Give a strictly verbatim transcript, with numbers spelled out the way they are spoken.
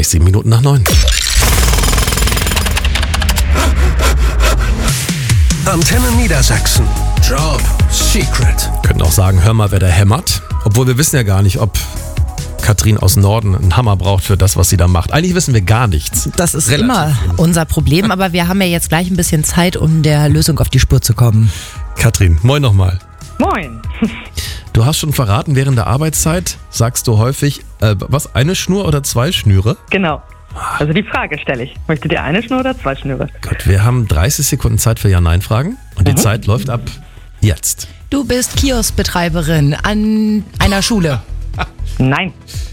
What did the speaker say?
gleich sieben Minuten nach neun. Antenne Niedersachsen. Job Secret. Könnten auch sagen, hör mal, wer da hämmert. Obwohl wir wissen ja gar nicht, ob Katrin aus Norden einen Hammer braucht für das, was sie da macht. Eigentlich wissen wir gar nichts. Das ist Relativ immer wenig. unser Problem, aber wir haben ja jetzt gleich ein bisschen Zeit, um der Lösung auf die Spur zu kommen. Katrin, moin nochmal. Moin. Du hast schon verraten, während der Arbeitszeit sagst du häufig, äh, was, eine Schnur oder zwei Schnüre? Genau. Also die Frage stelle ich. Möchtet ihr eine Schnur oder zwei Schnüre? Gott, wir haben dreißig Sekunden Zeit für Ja-Nein-Fragen und die Zeit läuft ab jetzt. Du bist Kioskbetreiberin an einer Schule. Nein.